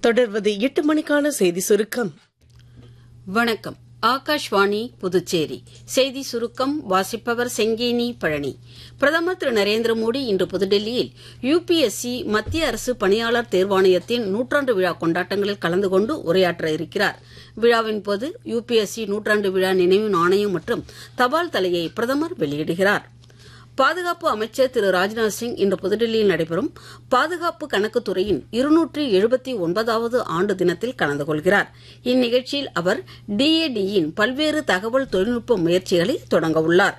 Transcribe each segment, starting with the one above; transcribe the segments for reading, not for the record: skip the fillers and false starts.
தொடர்வது 8 மணிக்கான செய்தி சுருக்கம். வணக்கம். ஆகாஷ்வாணி புதுச்சேரி செய்தி சுருக்கம் வாசிப்பவர் செங்கேனி பழனி. பிரதமர் திரு நரேந்திர மோடி இன்று புதுடெல்லியில் யுபிஎஸ்சி மத்திய அரசு பணியாளர் தேர்வாணையத்தின் 100ஆண்டு விழா கொண்டாட்டங்களில் கலந்து கொண்டு உரையாற்ற இருக்கிறார். விழாவின் போது யுபிஎஸ்சி 100ஆண்டு விழா நினைவு நாணயம் மற்றும் தபால் தலையை பிரதமர் வெளியிடுகிறார். பாதுகாப்பு அமைச்சர் திரு ராஜ்நாத் சிங் இன்று புதுடெல்லியில் நடைபெறும் பாதுகாப்பு கணக்குத்துறையின் 279வது ஆண்டு தினத்தில் கலந்து கொள்கிறார். இந்நிகழ்ச்சியில் அவர் டிஏடியின் பல்வேறு தகவல் தொழில்நுட்ப முயற்சிகளை தொடங்க உள்ளார்.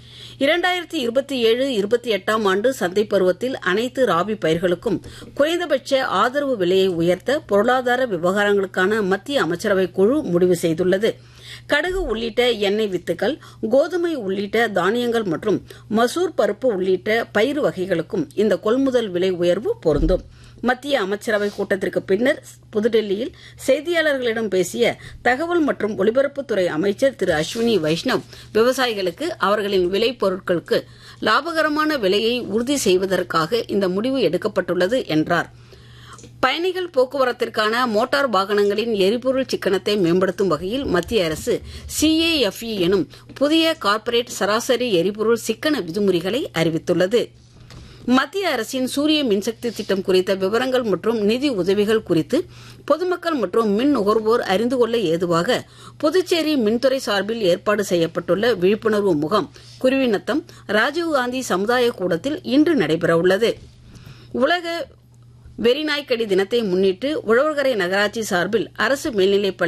2027-28 ஆண்டு சந்தை பருவத்தில் அனைத்து ராபி பயிர்களுக்கும் குறைந்தபட்ச ஆதரவு விலையை உயர்த்த பொருளாதார விவகாரங்களுக்கான மத்திய அமைச்சரவை குழு முடிவு செய்துள்ளது. கடுகு உள்ளிட்ட எண்ணெய் வித்துக்கள், கோதுமை உள்ளிட்ட தானியங்கள் மற்றும் மசூர் பருப்பு உள்ளிட்ட பயிறு வகைகளுக்கும் இந்த கொள்முதல் விலை உயர்வு பொருந்தும். மத்திய அமைச்சரவை கூட்டத்திற்கு பின்னர் புதுடெல்லியில் செய்தியாளர்களிடம் பேசிய தகவல் மற்றும் ஒலிபரப்புத்துறை அமைச்சர் திரு அஸ்வினி வைஷ்ணவ், விவசாயிகளுக்கு அவர்களின் விளை பொருட்களுக்கு லாபகரமான விலையை உறுதி செய்வதற்காக இந்த முடிவு எடுக்கப்பட்டுள்ளது என்றார். பயணிகள் போக்குவரத்திற்கான மோட்டார் வாகனங்களின் எரிபொருள் சிக்கனத்தை மேம்படுத்தும் வகையில் மத்திய அரசு CAFE எனும் புதிய கார்ப்பரேட் சராசரி எரிபொருள் சிக்கன விதிமுறைகளை அறிவித்துள்ளது. மத்திய அரசின் சூரிய மின்சக்தி திட்டம் குறித்த விவரங்கள் மற்றும் நிதி உதவிகள் குறித்து பொதுமக்கள் மற்றும் மின் நுகர்வோர் அறிந்து கொள்ள ஏதுவாக புதுச்சேரி மின்துறை சார்பில் ஏற்பாடு செய்யப்பட்டுள்ள விழிப்புணர்வு முகாம் குருவிநத்தம் ராஜீவ்காந்தி சமுதாய கூடத்தில் இன்று நடைபெறவுள்ளது. உலக வெறிநாய்க்கடி தினத்தை முன்னிட்டு உழவர்கரை நகராட்சி சார்பில் அரசு மேல்நிலைப்பள்ளி